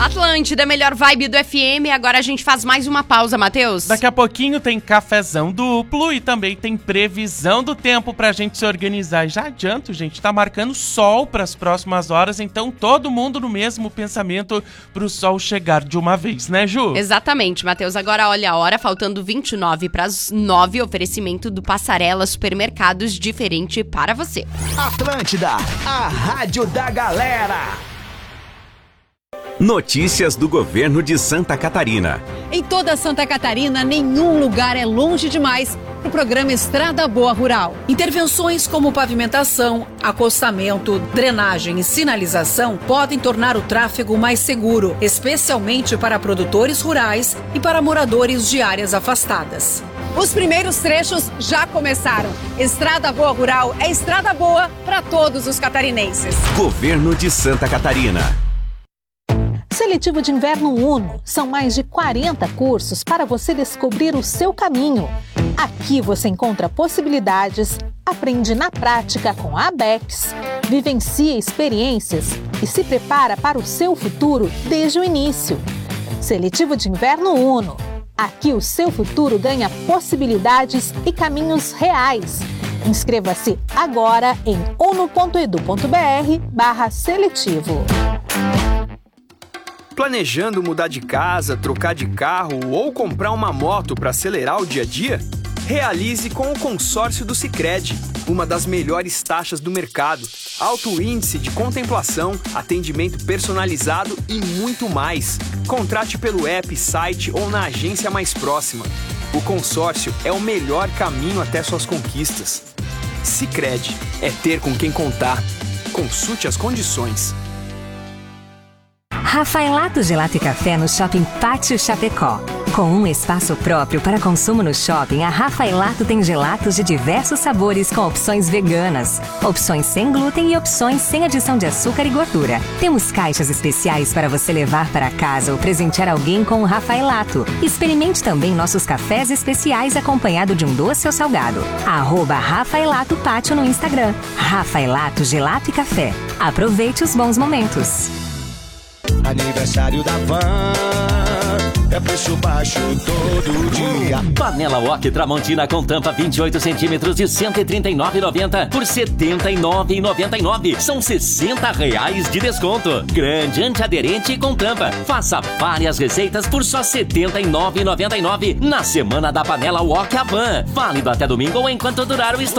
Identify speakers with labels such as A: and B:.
A: Atlântida, melhor vibe do FM. Agora a gente faz mais uma pausa, Matheus.
B: Daqui a pouquinho tem cafezão duplo e também tem previsão do tempo pra gente se organizar. E já adianto, gente, tá marcando sol pras próximas horas, então todo mundo no mesmo pensamento pro sol chegar de uma vez, né, Ju?
A: Exatamente, Matheus. Agora olha a hora, faltando 29 para as 9, oferecimento do Passarela Supermercados, diferente para você.
C: Atlântida, a rádio da galera.
D: Notícias do governo de Santa Catarina.
E: Em toda Santa Catarina, nenhum lugar é longe demais para o programa Estrada Boa Rural. Intervenções como pavimentação, acostamento, drenagem e sinalização podem tornar o tráfego mais seguro, especialmente para produtores rurais e para moradores de áreas afastadas. Os primeiros trechos já começaram. Estrada Boa Rural é estrada boa para todos os catarinenses.
D: Governo de Santa Catarina.
F: Seletivo de Inverno Uno. São mais de 40 cursos para você descobrir o seu caminho. Aqui você encontra possibilidades, aprende na prática com a ABEX, vivencia experiências e se prepara para o seu futuro desde o início. Seletivo de Inverno Uno. Aqui o seu futuro ganha possibilidades e caminhos reais. Inscreva-se agora em uno.edu.br/seletivo.
G: Planejando mudar de casa, trocar de carro ou comprar uma moto para acelerar o dia a dia? Realize com o consórcio do Sicredi, uma das melhores taxas do mercado, alto índice de contemplação, atendimento personalizado e muito mais. Contrate pelo app, site ou na agência mais próxima. O consórcio é o melhor caminho até suas conquistas. Sicredi, é ter com quem contar. Consulte as condições.
H: Rafaelato Gelato e Café no Shopping Pátio Chapecó. Com um espaço próprio para consumo no shopping, a Rafaelato tem gelatos de diversos sabores com opções veganas, opções sem glúten e opções sem adição de açúcar e gordura. Temos caixas especiais para você levar para casa ou presentear alguém com o Rafaelato. Experimente também nossos cafés especiais acompanhado de um doce ou salgado. @Rafaelato Pátio no Instagram. Rafaelato Gelato e Café. Aproveite os bons momentos.
C: Aniversário da Van, é preço baixo todo dia.
I: Panela Wok Tramontina com tampa 28 centímetros de R$ 139,90 por R$ 79,99. São R$ 60 de desconto. Grande, antiaderente e com tampa. Faça várias receitas por só R$ 79,99 na semana da Panela Wok Van. Válido até domingo ou enquanto durar o estoque.